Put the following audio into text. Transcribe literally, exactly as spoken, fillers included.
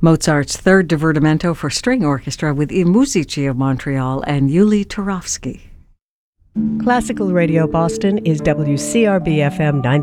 Mozart's Third Divertimento for String Orchestra with I Musici of Montreal and Yuli Turovsky. Classical Radio Boston is W C R B F M ninety.